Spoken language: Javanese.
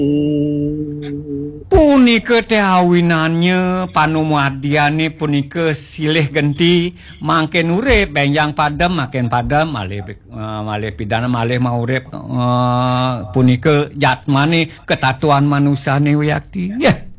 Punika teh awinannya panumadiane punika silih genti mangken urip benjang padem makin padem malih pidana malih mau urip punika jatmane ketatuan manusane Wiyakti. Ya.